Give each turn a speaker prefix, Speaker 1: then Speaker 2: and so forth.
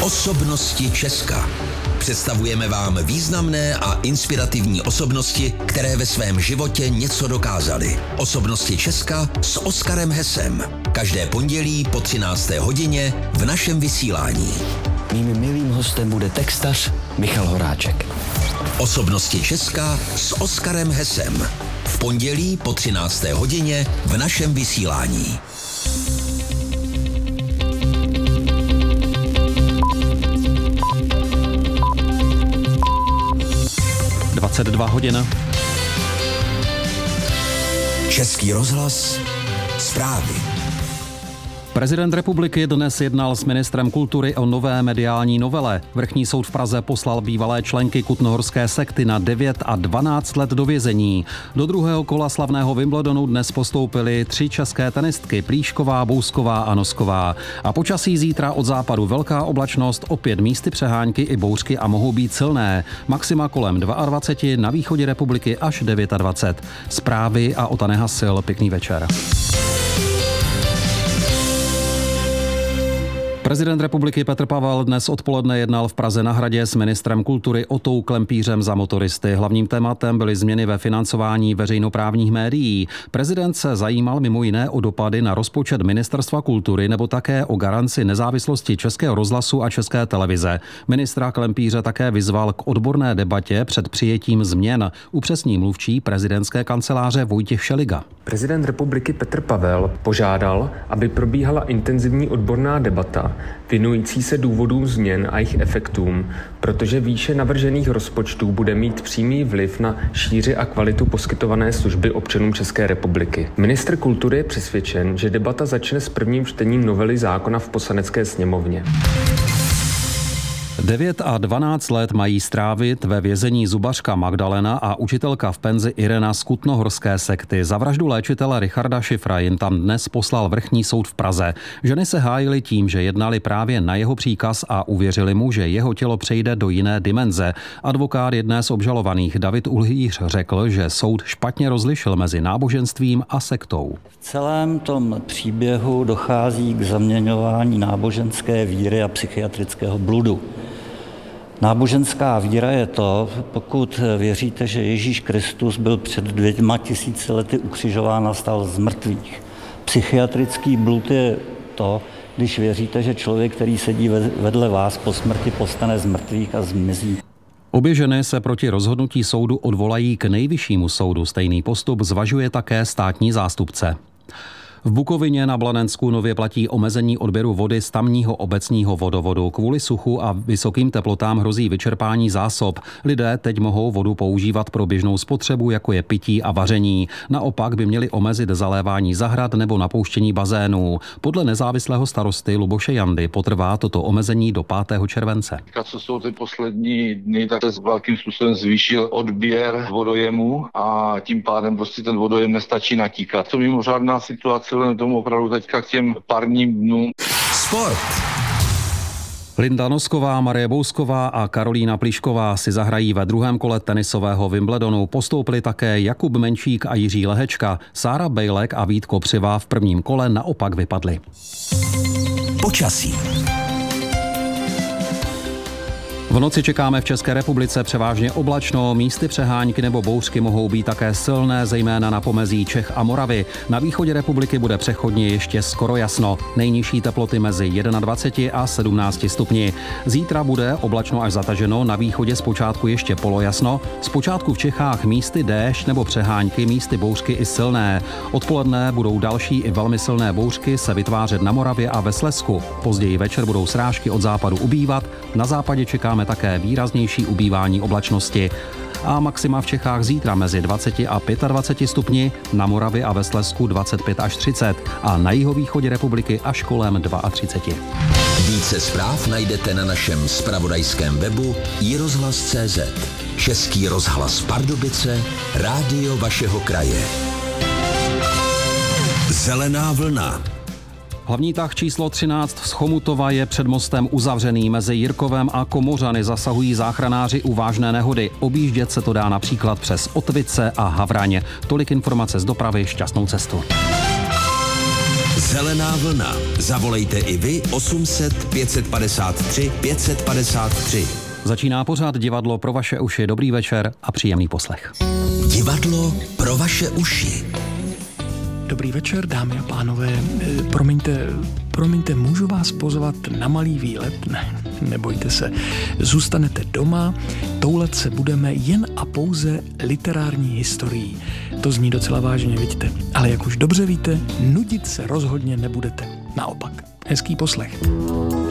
Speaker 1: Osobnosti Česka. Představujeme vám významné a inspirativní osobnosti, které ve svém životě něco dokázaly. Osobnosti Česka s Oskarem Hesem. Každé pondělí po 13. hodině v našem vysílání.
Speaker 2: Mým milým hostem bude textař Michal Horáček.
Speaker 1: Osobnosti Česka s Oskarem Hesem. V pondělí po 13. hodině v našem vysílání.
Speaker 3: 22 hodin.
Speaker 1: Český rozhlas, zprávy.
Speaker 3: Prezident republiky dnes jednal s ministrem kultury o nové mediální novele. Vrchní soud v Praze poslal bývalé členky kutnohorské sekty na 9 a 12 let do vězení. Do druhého kola slavného Wimbledonu dnes postoupily 3 české tenistky, Plíšková, Bousková a Nosková. A počasí zítra od západu velká oblačnost, opět místy přehánky i bouřky a mohou být silné. Maxima kolem 22, na východě republiky až 29. Zprávy a Ota Nehasil, pěkný večer. Prezident republiky Petr Pavel dnes odpoledne jednal v Praze na Hradě s ministrem kultury Otou Klempířem za motoristy. Hlavním tématem byly změny ve financování veřejnoprávních médií. Prezident se zajímal mimo jiné o dopady na rozpočet Ministerstva kultury nebo také o garanci nezávislosti Českého rozhlasu a České televize. Ministra Klempíře také vyzval k odborné debatě před přijetím změn, upřesní mluvčí prezidentské kanceláře Vojtěch Šeliga.
Speaker 4: Prezident republiky Petr Pavel požádal, aby probíhala intenzivní odborná debata věnující se důvodům změn a jejich efektům, protože výše navržených rozpočtů bude mít přímý vliv na šíři a kvalitu poskytované služby občanům České republiky. Ministr kultury je přesvědčen, že debata začne s prvním čtením novely zákona v Poslanecké sněmovně.
Speaker 3: 9 a 12 let mají strávit ve vězení zubařka Magdalena a učitelka v penzi Irena z kutnohorské sekty. Za vraždu léčitele Richarda Šifra jim tam dnes poslal vrchní soud v Praze. Ženy se hájily tím, že jednali právě na jeho příkaz a uvěřili mu, že jeho tělo přejde do jiné dimenze. Advokát jedné z obžalovaných David Uhlíř řekl, že soud špatně rozlišil mezi náboženstvím a sektou.
Speaker 5: V celém tom příběhu dochází k zaměňování náboženské víry a psychiatrického bludu. Náboženská víra je to, pokud věříte, že Ježíš Kristus byl před 2000 lety ukřižován a vstal z mrtvých. Psychiatrický blud je to, když věříte, že člověk, který sedí vedle vás po smrti, povstane z mrtvých a zmizí.
Speaker 3: Obě ženy se proti rozhodnutí soudu odvolají k nejvyššímu soudu. Stejný postup zvažuje také státní zástupce. V Bukovině na Blanensku nově platí omezení odběru vody z tamního obecního vodovodu. Kvůli suchu a vysokým teplotám hrozí vyčerpání zásob. Lidé teď mohou vodu používat pro běžnou spotřebu, jako je pití a vaření. Naopak by měli omezit zalévání zahrad nebo napouštění bazénů. Podle nezávislého starosty Luboše Jandy potrvá toto omezení do 5. července.
Speaker 6: Co jsou ty poslední dny, tak se velkým způsobem zvýšil odběr vodojemu a tím pádem prostě ten vodojem nestačí natíkat. To mimořádná situace. Tomu opravdu teďka k těm parním dnům.
Speaker 1: Sport.
Speaker 3: Linda Nosková, Marie Bousková a Karolína Plíšková si zahrají ve druhém kole tenisového Wimbledonu. Postoupili také Jakub Menšík a Jiří Lehečka. Sára Bejlek a Vít Kopřivá v prvním kole naopak vypadli.
Speaker 1: Počasí.
Speaker 3: V noci čekáme v České republice převážně oblačno, místy přehánky nebo bouřky mohou být také silné, zejména na pomezí Čech a Moravy. Na východě republiky bude přechodně ještě skoro jasno. Nejnižší teploty mezi 21 a 17 stupni. Zítra bude oblačno až zataženo, na východě zpočátku ještě polojasno, zpočátku v Čechách místy déšť nebo přehánky, místy bouřky i silné. Odpoledne budou další i velmi silné bouřky se vytvářet na Moravě a ve Slezsku. Později večer budou srážky od západu ubývat, na západě čekáme také výraznější ubývání oblačnosti. A maxima v Čechách zítra mezi 20 a 25 stupni, na Moravě a ve Slezsku 25 až 30 a na jihovýchodě republiky až kolem 32.
Speaker 1: Více zpráv najdete na našem zpravodajském webu iRozhlas.cz. Český rozhlas Pardubice, rádio vašeho kraje. Zelená vlna.
Speaker 3: Hlavní tah číslo 13 z Chomutova je před mostem uzavřený. Mezi Jirkovem a Komořany zasahují záchranáři u vážné nehody. Objíždět se to dá například přes Otvice a Havraň. Tolik informace z dopravy, šťastnou cestu.
Speaker 1: Zelená vlna. Zavolejte i vy 800 553 553.
Speaker 3: Začíná pořád Divadlo pro vaše uši. Dobrý večer a příjemný poslech.
Speaker 1: Divadlo pro vaše uši.
Speaker 7: Dobrý večer, dámy a pánové. Promiňte, můžu vás pozvat na malý výlet? Ne, nebojte se. Zůstanete doma, toulat se budeme jen a pouze literární historií. To zní docela vážně, vidíte. Ale jak už dobře víte, nudit se rozhodně nebudete. Naopak. Hezký poslech.